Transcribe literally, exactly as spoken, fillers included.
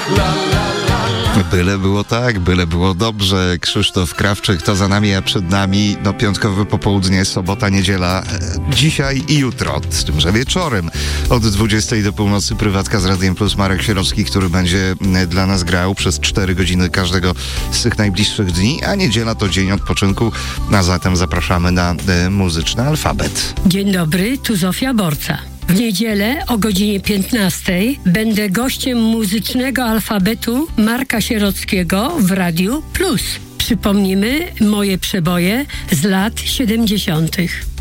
Byle było tak, byle było dobrze. Krzysztof Krawczyk, to za nami, a przed nami no piątkowe popołudnie, sobota, niedziela, e, dzisiaj i jutro, z tym, że wieczorem od dwudziestej do północy prywatka z Radiem Plus, Marek Sierocki, który będzie dla nas grał przez cztery godziny każdego z tych najbliższych dni, a niedziela to dzień odpoczynku, a zatem zapraszamy na e, muzyczny alfabet. Dzień dobry, tu Zofia Borca. W niedzielę o godzinie piętnastej będę gościem muzycznego alfabetu Marka Sierockiego w Radiu Plus. Przypomnimy moje przeboje z lat siedemdziesiątych.